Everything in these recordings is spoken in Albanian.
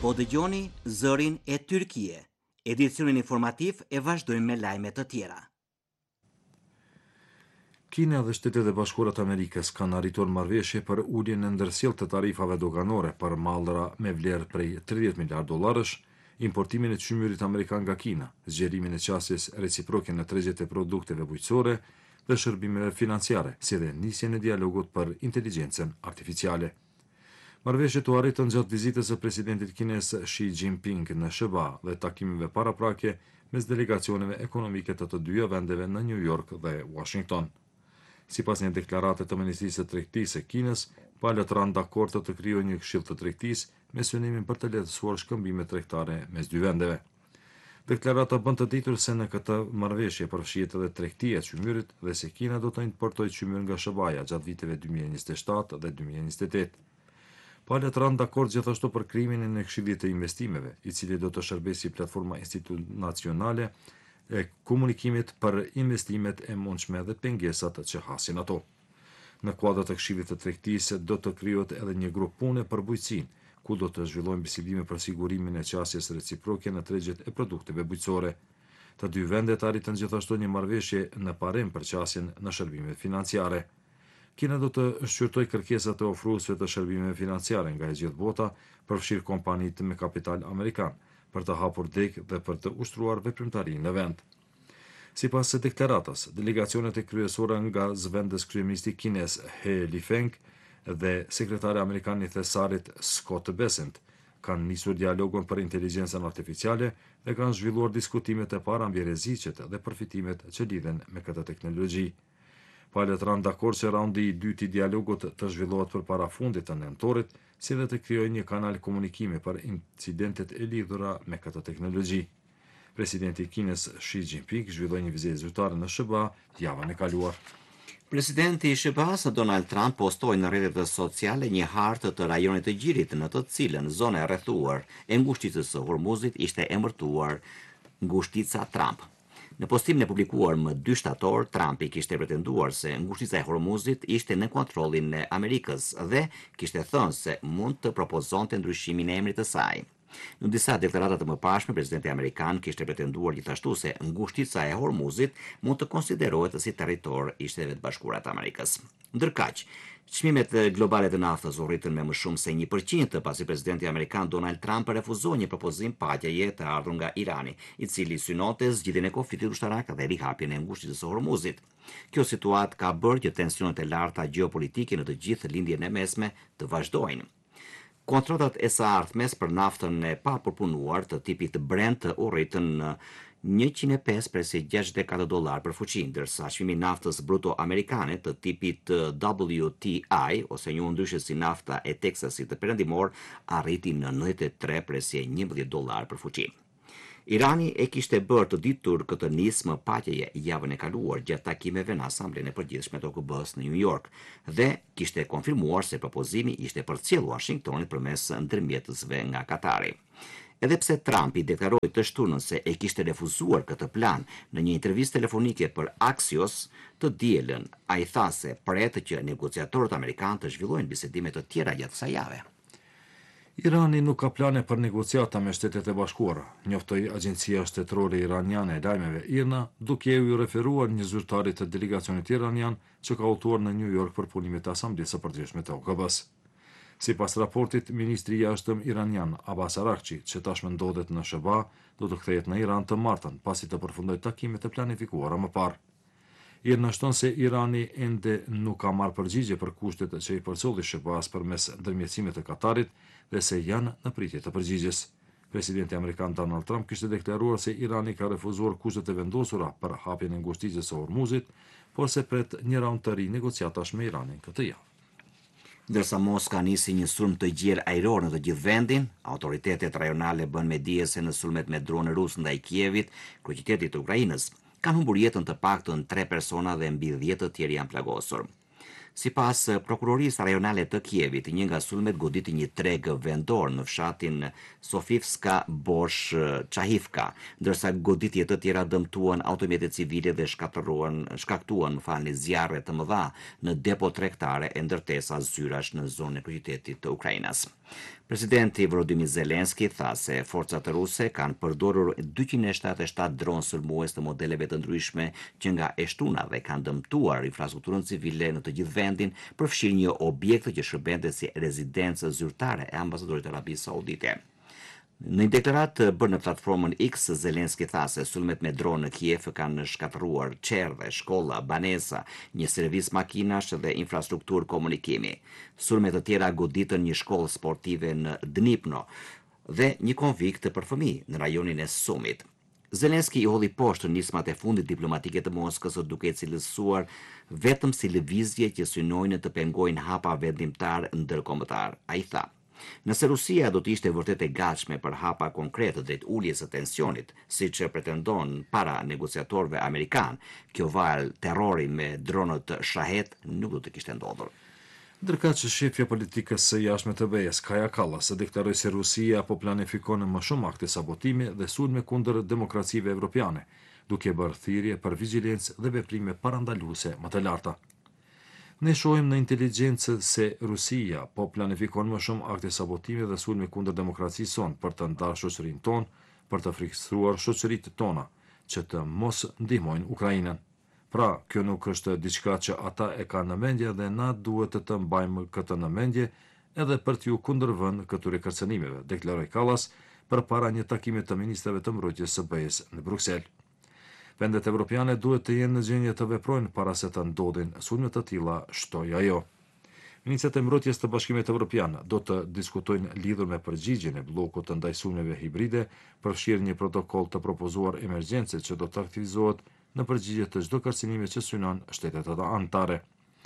Po dëgjoni zërin e Tyrkie. Edicionin informativ e vazhdojmë me lajme të tjera. Kina dhe Shtetet e Bashkuara të Amerikës kanë arritur marrëveshje për uljen e ndërsjellë të tarifave doganore për mallra me vlerë prej 30 miliard dollarësh, importimin e çmyrit amerikan nga Kina, zgjerimin e qasjes reciproke në tregjet e produkteve bujqësore dhe shërbimeve financiare, si dhe nisjen e dialogut për inteligjencën artificiale. Marrëveshjet u arritën gjatë vizitës së presidentit kines Xi Jinping në SBA dhe takimeve paraprake mes delegacioneve ekonomike të të dyja vendeve në New York dhe Washington. Sipas një deklarate të Ministrisë së Tregtisë së Kinës, palët ranë dakord të krijojë një këshill të tregtisë me synimin për të lehtësuar shkëmbimet tregtare mes dy vendeve. Deklarata bën të ditur se në këtë marrëveshje përfshihet edhe tregtia e çmyrit dhe se Kina do të importojë çmyr nga SBA gjatë viteve 2027 dhe 2028. Palët ranë dakord gjithashtu për krijimin e një këshilli të investimeve, i cili do të shërbejë si platforma institucionale e komunikimit për investimet e mundshme dhe pengesat që hasin ato. Në kuadër të këshillit të tregtisë do të krijohet edhe një grup pune për bujqësinë, ku do të zhvillohen bisedime për sigurimin e qasjes reciproke në tregjet e produkteve bujqësore. Të dy vendet arritën gjithashtu një marrëveshje në parim për qasjen në shërbimet financiare. Kina do të shqyrtojë kërkesat e ofruesve të shërbimeve financiare nga e gjithë bota, përfshirë kompanitë me kapital amerikan, për të hapur deg dhe për të ushtruar veprimtarinë në vend. Sipas së deklaratas, delegacionet e kryesore nga zëvendës kryeministi kines He Lifeng dhe sekretari amerikan i thesarit Scott Bessent kanë nisur dialogun për inteligjencën artificiale dhe kanë zhvilluar diskutimet e para mbi rreziqet dhe përfitimet që lidhen me këtë teknologji. Palët ranë dakord që raundi i dytë i dialogut të zhvillohet përpara fundit të nëntorit, si dhe të krijojë një kanal komunikimi për incidentet e lidhura me këtë teknologji. Presidenti i Kinës Xi Jinping zhvilloi një vizitë zyrtare në SBA javën e kaluar. Presidenti i SBA-s Donald Trump postoi në rrjetet sociale një hartë të rajonit të Gjirit në të cilën zona e rrethuar e ngushticës së Hormuzit ishte emërtuar ngushtica Trump. Në postimin e publikuar më 2 shtator, Trump i kishte pretenduar se ngushtica e Hormuzit ishte në kontrollin e Amerikës dhe kishte thënë se mund të propozonte ndryshimin e emrit të saj. Në disa deklarata të mëparshme, presidenti amerikan kishte pretenduar gjithashtu se ngushtica e Hormuzit mund të konsiderohet si territor i Shtetet Bashkuara të Amerikës. Ndërkaq, çmimet globale të naftës u rritën me më shumë se 1% pasi presidenti amerikan Donald Trump refuzoi një propozim paqeje të ardhur nga Irani, i cili synonte zgjidhjen e konfliktit ushtarak dhe rihapjen e ngushticës së Hormuzit. Kjo situatë ka bërë që tensionet e larta gjeopolitike në të gjithë lindjen e mesme të vazhdojnë. Kontratat e së ardhmes për naftën e papërpunuar të tipit Brent u rritën në 105.64 dollar për fuqi, ndërsa çmimi i naftës bruto amerikane të tipit WTI, ose njohur ndryshe si nafta e Teksasit të perëndimor, arriti në 93.11 dollar për fuqi. Irani e kishte bërë të ditur këtë nismë paqeje javën e kaluar gjatë takimeve në Asamblenë e Përgjithshme të OKB-s në New York dhe kishte konfirmuar se propozimi ishte përcjellur Washingtonit përmes ndërmjetësve nga Katari. Edhe pse Trump i deklaroi të shtunën se e kishte refuzuar këtë plan në një intervistë telefonike për Axios të dielën, ai tha se pret që negociatorët amerikanë të zhvillojnë bisedime të tjera gjatë kësaj jave. Irani nuk ka plane për negociata me Shtetet e Bashkuara, njoftoi Agjencia Shtetërore Iraniane e Lajmeve IRNA, duke u referuar një zyrtarit të delegacionit iranian që ka udhëtuar në New York për punimet e Asamblesë së Përgjithshme të OKB-s. Sipas raportit, ministri i jashtëm iranian Abbas Araghchi, që tashmë ndodhet në SBA, do të kthehet në Iran të martën, pasi të përfundojë takimet e planifikuara më parë. IRNA shton se Irani ende nuk ka marrë përgjigje për kushtet që i përcolli SBA-s përmes ndërmjetësimit të Katarit dhe se janë në pritje të përgjigjes. Presidenti amerikan Donald Trump kishte deklaruar se Irani ka refuzuar kushtet e vendosura për hapjen e ngushticës së Hormuzit, por se pret një raund të ri negociatash me Iranin këtë javë. Ndërsa Moska nisi një sulm të gjerë ajror në të gjithë vendin, autoritetet rajonale bën me dije se në sulmet me drone rus ndaj Kievit, kryeqytetit të Ukrainës, kanë humbur jetën të paktën 3 persona dhe mbi 10 të tjerë janë plagosur. Sipas prokurorisë rajonale të Kievit, një nga sulmet goditi një treg vendor në fshatin Sofivska Bosh Chahivka, ndërsa goditje të tjera dëmtuan automjete civile dhe shkaktuan zjarre të mëdha në depo tregtare e ndërtesa zyrash në zonën e kryeqytetit të Ukrainës. Presidenti Volodymyr Zelensky tha se forcat ruse kanë përdorur 277 dronë sulmues të modeleve të ndryshme që nga e shtuna dhe kanë dëmtuar infrastrukturën civile në të gjithë vendin, përfshirë një objekt që shërbente si rezidencë zyrtare e ambasadorit të Arabisë Saudite. Në një deklaratë bërë në platformën X, Zelensky tha se sulmet me dronë në Kiev kanë shkatëruar qerdhe, shkolla, banesa, një servis makinash dhe infrastrukturë komunikimi. Sulmet të tjera goditën një shkollë sportive në Dnipro dhe një konvikt për fëmijë në rajonin e Sumit. Zelensky i hodhi poshtë nismat e fundit diplomatike të Moskës, duke cilësuar vetëm si lëvizje që synojnë të pengojnë hapa vendimtar ndërkombëtar. Ai tha: "Nëse Rusia do të ishte vërtet e gatshme për hapa konkrete drejt uljes së tensionit, siç pretendon para negociatorëve amerikan, kjo valë terrori me dronët Shahed nuk do të kishte ndodhur." Ndërkaq shefja politikës së jashtme të BE-s, Kaja Kallas, deklaroi se Rusia po planifikon më shumë akte sabotimi dhe sulme kundër demokracive evropiane, duke bërë thirrje për vigjilencë dhe veprime parandaluese më të larta. Ne shohim në inteligjencë se Rusia po planifikon më shumë akte sabotimi dhe sulme kundër demokracisë sonë për të ndarë shoqërinë tonë, për të friksuar shoqëritë tona që të mos ndihmojnë Ukrainën. Pra, kjo nuk është diçka që ata e kanë në mendje dhe na duhet të mbajmë këtë në mendje edhe për t'ju kundërvënë këtyre kërcënimeve, deklaroi Kallas përpara një takimi të ministrave të mbrojtjes së BE-s në Bruksel. Vendet evropiane duhet të jenë në gjendje të veprojnë para se të ndodhin sulme të tilla, shtoi ajo. Ministrat e mbrojtjes të Bashkimit Evropian do të diskutojnë lidhur me përgjigjen e bllokut të ndaj sulmeve hibride, përfshirë një protokoll të propozuar emergjence që do të aktivizohet në përgjigje të çdo kërcënimi që synon shtetet anëtare.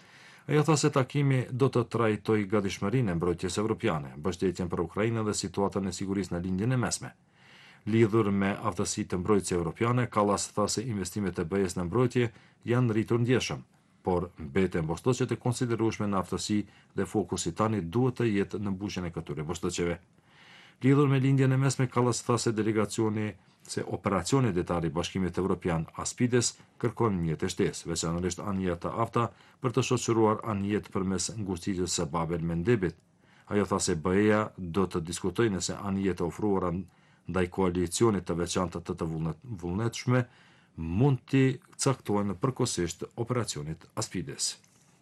Ajo tha se takimi do të trajtojë gatishmërinë e mbrojtjes evropiane, mbështetjen për Ukrainën dhe situatën e sigurisë në lindjen e mesme. Lidhur me aftësitë të mbrojtjes evropiane, Kallas tha se investimet e BE-s në mbrojtje janë rritur ndjeshëm, por mbeten mbështetje të konsiderueshme në aftësi dhe fokusi tani duhet të jetë në mbushjen e këtyre mbështetjeve. Lidhur me lindjen e mesme, Kallas tha se operacioni detar i Bashkimit Evropian Aspides kërkon mjet e shtesë, veçanërisht anije të afta për të shoqëruar anijet përmes ngushëtitjes së Babel Mendebit. Ajo tha se BE-ja do të diskutojë nëse anijet e ofruara ndaj koalicionit të veçantë të vullnetshme mund t'i caktojnë përkohësisht operacionit Aspides.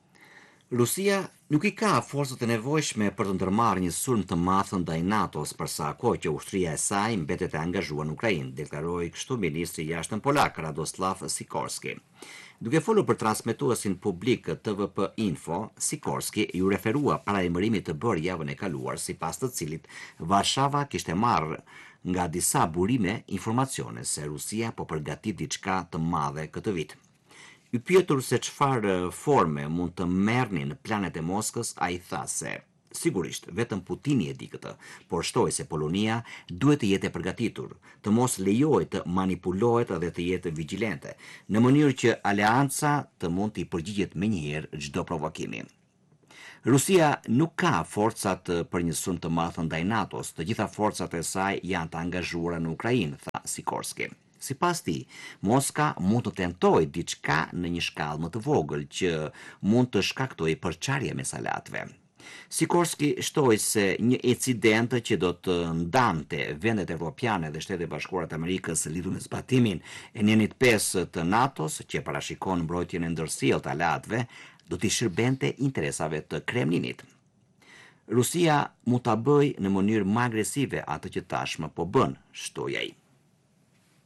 Rusia nuk i ka forcat e nevojshme për të ndërmarrë një sulm të madh ndaj NATO-s për sa kohë që ushtria e saj mbetet e angazhuar në Ukrainë, deklaroi kështu ministri i jashtëm polak Radoslav Sikorski. Duke folur për transmetuesin publik TVP Info, Sikorski ju referua paralajmërimit të bërë javën e kaluar, sipas të cilit Varshava kishte marrë nga disa burime informacione se Rusia po përgatit diçka të madhe këtë vit. I pyetur se çfarë forme mund të merrnin planet e Moskës, ai tha se sigurisht vetëm Putini e di këtë, por shtoi se Polonia duhet të jetë e përgatitur, të mos lejohet të manipulohet dhe të jetë vigjilente, në mënyrë që aleanca të mund të i përgjigjet menjëherë çdo provokimi. Rusia nuk ka forcat për një sulm të madh ndaj NATO-s, të gjitha forcat e saj janë të angazhuara në Ukrainë, tha Sikorski. Sipas tij, Moska mund të tentojë diçka në një shkallë më të vogël që mund të shkaktojë përçarje mes aleatëve. Sikorski shtoi se një incident që do të ndante vendet evropiane dhe Shtetet e Bashkuara të Amerikës lidhur me zbatimin e Nenit 5 të NATO-s, që parashikon mbrojtjen e ndërsjellë të aleatëve, do t'i shërbente interesave të Kremlinit. Rusia mund ta bëjë në mënyrë më agresive atë që tashmë po bën, shtoi ai.